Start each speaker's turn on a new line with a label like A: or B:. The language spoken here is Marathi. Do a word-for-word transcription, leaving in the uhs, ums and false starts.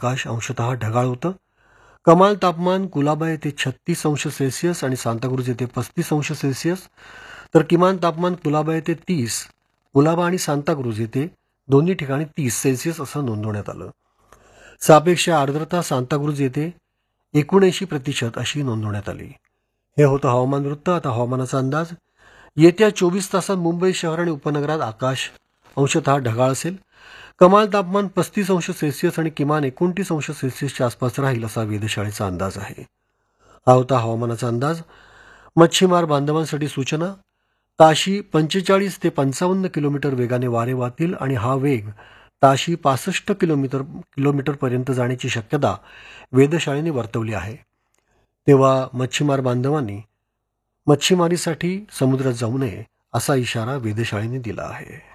A: आकाश अंशतः ढगाळ होतं. कमाल तापमान कुलाबा येथे छत्तीस अंश सेल्सिअस आणि सांताक्रूज येथे पस्तीस अंश सेल्सिअस, तर किमान तापमान कुलाबा येथे तीस, कुलाबा आणि सांताक्रूज येथे दोन्ही ठिकाणी तीस सेल्सिअस असं नोंदवण्यात आलं. सापेक्ष आर्द्रता सांताक्रूज येथे एकोणऐंशी प्रतिशत अशी नोंदवण्यात आली. हे होतं हवामान वृत्त. आता हवामानाचा अंदाज. येत्या चोवीस तासात मुंबई शहर आणि उपनगरात आकाश अंशतः ढगाळ असेल. कमाल तापमान पस्तीस अंश सेल्सिअस आणि किमान एकोणतीस अंश सेल्सिअसच्या आसपास राहील असा वेधशाळेचा अंदाज आहे. हा होता हवामानाचा अंदाज. मच्छीमार बांधवांसाठी सूचना. ताशी पंचेचाळीस ते पंचावन्न किलोमीटर वेगाने वारे वाहतील आणि हा वेग ताशी पासष्ट किलोमीटर किलोमीटरपर्यंत जाण्याची शक्यता वेधशाळेने वर्तवली आहे. तेव्हा मच्छीमार बांधवांनी मच्छीमारीसाठी समुद्रात जाऊ नये असा इशारा वेधशाळेने दिला आहे.